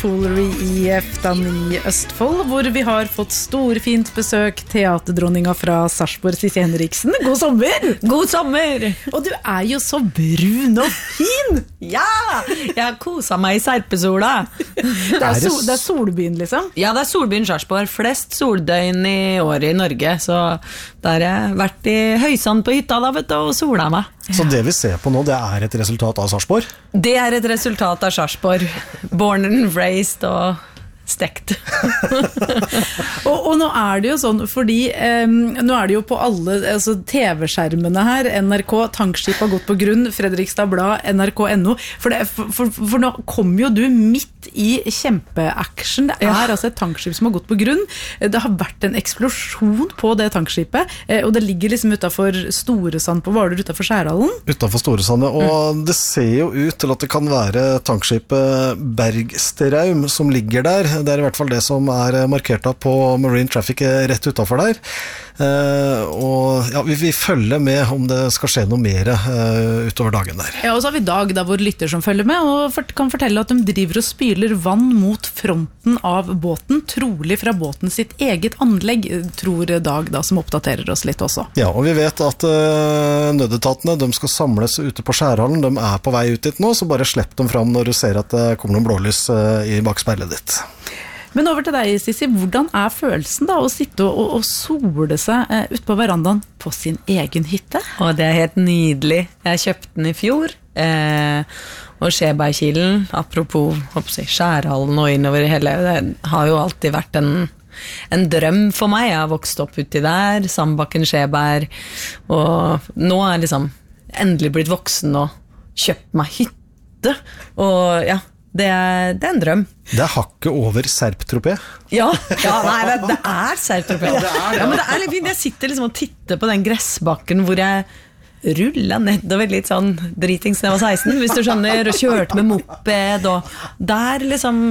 Poolery i Eftan i Østfold, hvor vi har fått storfint besøk teaterdronninga fra Sarpsborg, Sissi Henriksen. God sommer! God sommer! Og du jo så brun og fin! Ja! Jeg koset meg i Serpesola. Det solbyen, liksom? Ja, det solbyen Sarpsborg. Flest soldøgn i året i Norge, så der har jeg vært i Høysand på hytta da, vet du, og sola meg. Så det vi ser på nå, det et resultat av Sarpsborg? Det et resultat av Sarpsborg. Born and raised og stekt. og nå det jo sånn, fordi nå det jo på alle TV-skjermene her, NRK, Tankskip har gått på grunn, Fredrikstad Blad, NRK.no, for nå kom jo du midt i kjempeaction. Det altså et tankskip som har gått på grunn. Det har vært en eksplosjon på det tankskipet, og det ligger liksom utenfor Storesand på Hvaler, utenfor Skjærhallen. Utenfor Storesand, og det ser jo ut til at det kan være tankskipet Bergstraum som ligger der. Det i hvert fall det som markert på Marine Traffic rett utenfor der. Og ja, vi følger med om det skal skje noe mer utover dagen der. Ja, og så har vi Dag, da, vår lytter som følger med, og kan fortelle at de driver og spyler vann mot fronten av båten, trolig fra båten sitt eget anlegg, tror Dag, da, som oppdaterer oss litt også. Ja, og vi vet at nødetatene, de skal samles ute på Skjærhallen, de på vei ut dit nå, så bare slipp dem fram når du ser at det kommer noen blålys i bakspeilet ditt. Men over til deg, Sissi, hvordan følelsen da å sitte og sole seg ute på verandaen på sin egen hytte? Og det helt nydelig. Jeg kjøpte den i fjor, og Skjebergkilen, apropos Skjærhallen og innover hele, det har jo alltid vært en drøm for meg. Jeg har vokst opp uti der, Sandbakken, Skjeberg, og nå liksom endelig blitt voksen og kjøpt meg hytte, og ja, det en drøm. Det hakket over Serp-tropé. Ja, nei, det Serp-tropé. Ja, men det litt fint. Jeg sitter liksom og titter på den gressbakken hvor jeg rullet nedover litt sånn dritings når jeg var 16, hvis du skjønner, og kjørte med moped, og der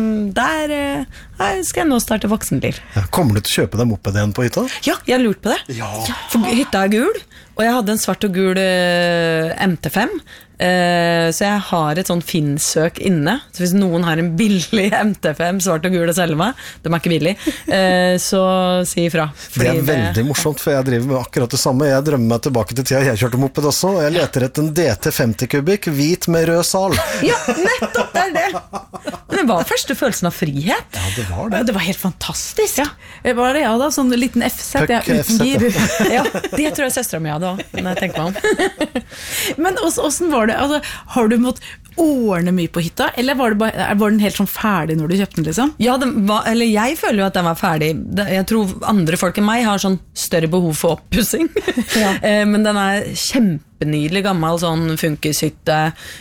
skal jeg nå starte voksenliv. Ja, kommer du til å kjøpe deg moped igjen på hytta? Ja, jeg har lurt på det. Ja. For hytta gul, og jeg hadde en svart og gul MT5, så jeg har et sånn Finn-søk inne, så hvis noen har en billig MT5 svart og gul å selge meg, de ikke billig, så si ifra. Det veldig morsomt, for jeg driver med akkurat det samme. Jeg drømmer meg tilbake til tida jeg kjørte moped også, og jeg leter etter en DT 50 kubikk, hvit med rød sal. Ja, nettopp, det det. Men det var første følelsen av frihet. Ja, det var det. Det var helt fantastisk. Ja. Var det da, sånn liten FZ, uten gir. Ja, det tror jeg søstera mi hadde også, når jeg tenker meg om. Men hvordan var det? Altså, har du måttet ordne mye på hytta, eller var den helt sånn ferdig når du kjøpte den, liksom? Ja, eller jeg føler jo at den var ferdig. Jeg tror andre folk enn meg har sånn større behov for oppussing. Ja. Men den kjempenydelig gammel sånn funkishytte,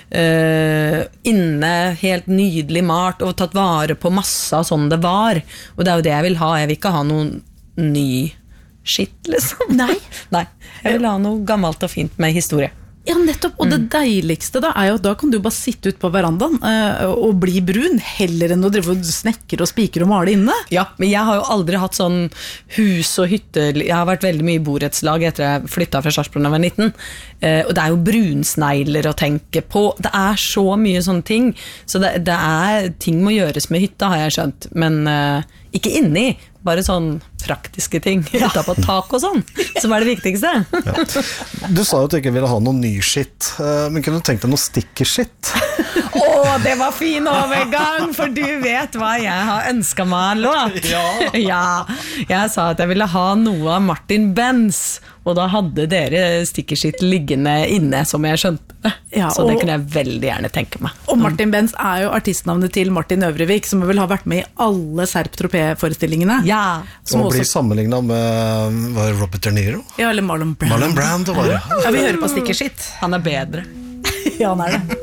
inne, helt nydelig malt, og tatt vare på masse av sånn det var. Og det jo det jeg vil ha. Jeg vil ikke ha noen ny skitt, liksom. Nei. Jeg vil ha noe gammelt og fint med historie. Ja, nettopp, og det deiligste da jo at da kan du bare sitte ut på verandaen og bli brun, heller enn å drive og snekker og spiker og male inne. Ja, men jeg har jo aldri hatt sånn hus og hytte. Jeg har vært veldig mye i borettslag etter jeg flyttet fra Sarpsborg da jeg var 19, og det jo brunsnegler å tenke på. Det så mye sånne ting, så det ting må gjøres med hytta, har jeg skjønt, men ikke inni, bare sånn praktiske ting utenpå på tak og sånn, som det viktigste. Ja. Du sa jo at du ikke ville ha noe ny skitt, men kunne du tenkt deg noe stikkerskitt? Det var fin overgang, for du vet hva jeg har ønsket meg en låt. Ja, jeg sa at jeg ville ha noe av Martin Benz, og da hadde dere stikkerskitt liggende inne, som jeg skjønte det. Ja, så det kunne jeg veldig gjerne tenke meg. Og Martin Benz jo artistnavnet til Martin Øvrevik, som vel har vært med i alle Serp-tropé-forestillingene. Ja. Som blir sammenlignet med Robert De Niro. Ja, eller Marlon Brando. Marlon Brando var det. Ja, vi hører på stikkerskitt. Han bedre. Ja, han det.